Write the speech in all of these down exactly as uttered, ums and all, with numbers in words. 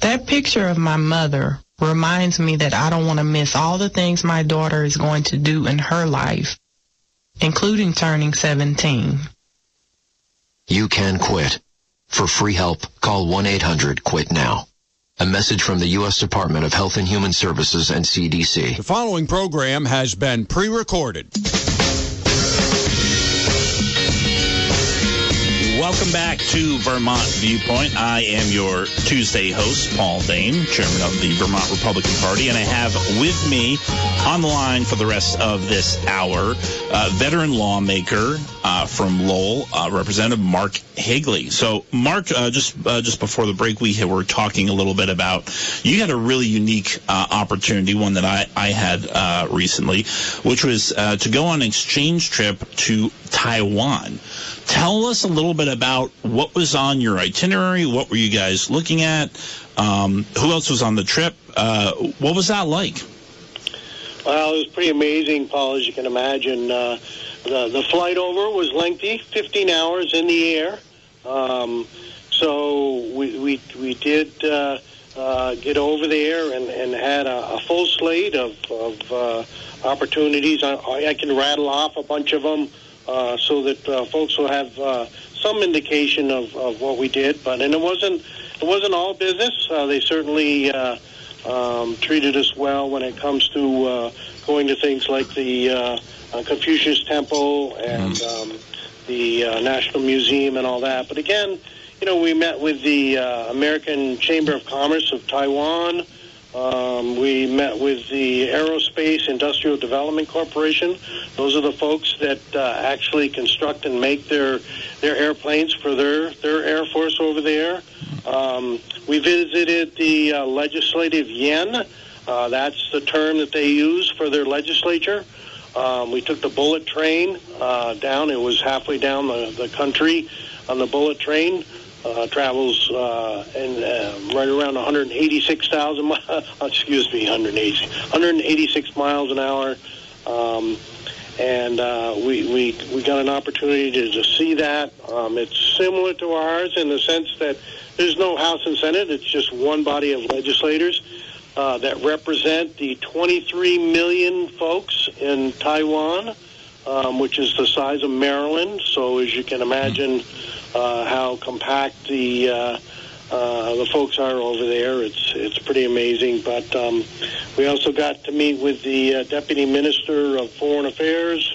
That picture of my mother reminds me that I don't want to miss all the things my daughter is going to do in her life, including turning seventeen. You can quit. For free help, call one eight hundred quit now. A message from the U S Department of Health and Human Services and C D C. The following program has been pre-recorded. Welcome back to Vermont Viewpoint. I am your Tuesday host, Paul Dane, chairman of the Vermont Republican Party, and I have with me on the line for the rest of this hour, uh, veteran lawmaker uh, from Lowell, uh, Representative Mark Higley. So, Mark, uh, just uh, just before the break, we were talking a little bit about, you had a really unique uh, opportunity, one that I, I had uh, recently, which was uh, to go on an exchange trip to Taiwan. Tell us a little bit about what was on your itinerary. What were you guys looking at? Um, who else was on the trip? Uh, what was that like? Well, it was pretty amazing, Paul, as you can imagine. Uh, the, the flight over was lengthy, fifteen hours in the air. Um, so we we, we did uh, uh, get over there and, and had a, a full slate of, of uh, opportunities. I, I can rattle off a bunch of them. Uh, so that uh, folks will have uh, some indication of, of what we did, but and it wasn't it wasn't all business. Uh, they certainly uh, um, treated us well when it comes to uh, going to things like the uh, uh, Confucius Temple and mm. um, the uh, National Museum and all that. But again, you know, we met with the uh, American Chamber of Commerce of Taiwan. Um, we met with the Aerospace Industrial Development Corporation. Those are the folks that uh, actually construct and make their their airplanes for their, their Air Force over there. Um, we visited the uh, Legislative Yuan. Uh, that's the term that they use for their legislature. Um, we took the bullet train uh, down. It was halfway down the, the country on the bullet train. Uh, travels uh, and uh, right around one hundred eighty-six thousand miles. Excuse me, one hundred eighty, one hundred eighty-six miles an hour, um, and uh, we we we got an opportunity to, to see that. Um, it's similar to ours in the sense that there's no House and Senate. It's just one body of legislators uh, that represent the twenty-three million folks in Taiwan, um, which is the size of Maryland. So as you can imagine. Uh, how compact the uh, uh, the folks are over there. It's it's pretty amazing. But um, we also got to meet with the uh, Deputy Minister of Foreign Affairs,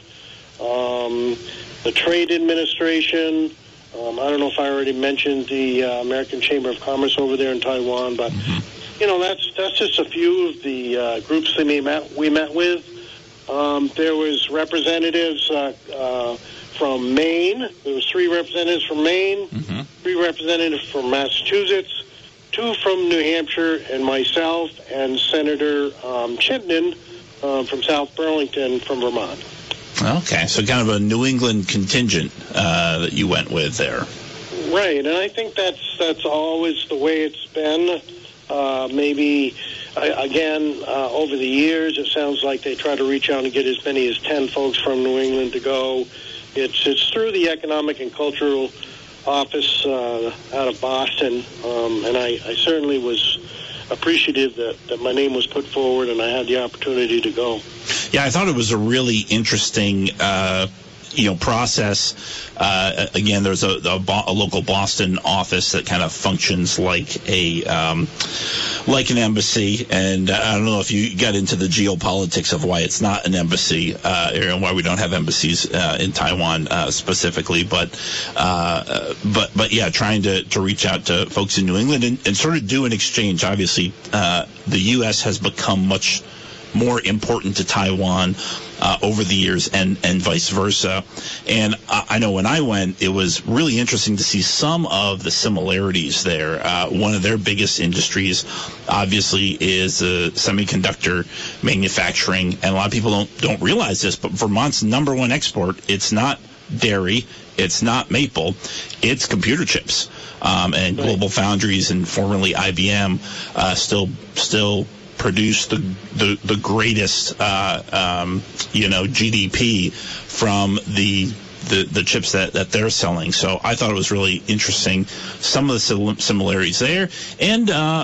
um, the Trade Administration. Um, I don't know if I already mentioned the uh, American Chamber of Commerce over there in Taiwan, but you know that's that's just a few of the uh, groups that we met we met with. Um, there was representatives. Uh, uh, From Maine, there was three representatives from Maine, mm-hmm. three representatives from Massachusetts, two from New Hampshire, and myself and Senator um, Chittenden uh, from South Burlington from Vermont. Okay, so kind of a New England contingent uh, that you went with there. Right, and I think that's that's always the way it's been. Uh, maybe, uh, again, uh, over the years, it sounds like they try to reach out and get as many as ten folks from New England to go. It's it's through the Economic and Cultural Office uh, out of Boston, um, and I, I certainly was appreciative that, that my name was put forward and I had the opportunity to go. Yeah, I thought it was a really interesting uh you know, process. Uh, again, there's a, a, a local Boston office that kind of functions like a um, like an embassy. And uh, I don't know if you got into the geopolitics of why it's not an embassy uh, and why we don't have embassies uh, in Taiwan uh, specifically. But uh, but but yeah, trying to, to reach out to folks in New England and, and sort of do an exchange. Obviously, uh, the U S has become much more important to Taiwan uh, over the years, and, and vice versa. And I, I know when I went, it was really interesting to see some of the similarities there. Uh, one of their biggest industries, obviously, is uh, semiconductor manufacturing, and a lot of people don't don't realize this, but Vermont's number one export, it's not dairy, it's not maple, it's computer chips. Um, and right. Global Foundries and formerly I B M uh, still still produce the the, the greatest uh, um, you know G D P from the the, the chips that, that they're selling. So I thought it was really interesting, some of the similarities there, and uh,